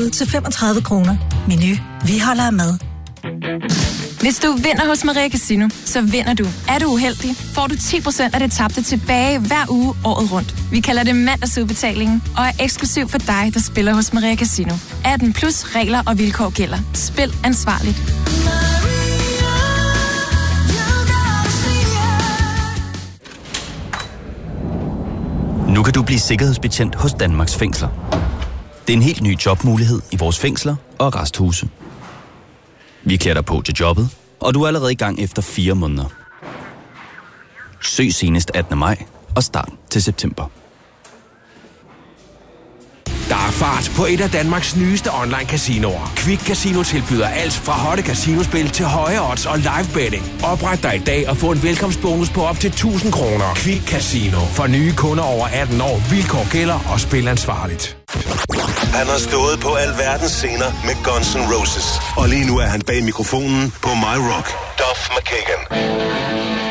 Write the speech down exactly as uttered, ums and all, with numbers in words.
tilbud til femogtredive kroner. Menu. Vi holder af mad. Hvis du vinder hos Maria Casino, så vinder du. Er du uheldig, får du ti procent af det tabte tilbage hver uge året rundt. Vi kalder det mandagsudbetalingen og er eksklusiv for dig, der spiller hos Maria Casino. atten plus regler og vilkår gælder. Spil ansvarligt. Nu kan du blive sikkerhedsbetjent hos Danmarks Fængsler. Det er en helt ny jobmulighed i vores fængsler og arresthuse. Vi klæder dig på til jobbet, og du er allerede i gang efter fire måneder. Søg senest attende maj og start til september. Der er fart på et af Danmarks nyeste online-casinoer. Quick Casino tilbyder alt fra hotte casinospil til høje odds og live betting. Opret dig i dag og få en velkomstbonus på op til tusind kroner. Quick Casino. For nye kunder over atten år. Vilkår gælder og spil ansvarligt. Han har stået på alverdens scener med Guns N' Roses. Og lige nu er han bag mikrofonen på My Rock. Duff McKagan.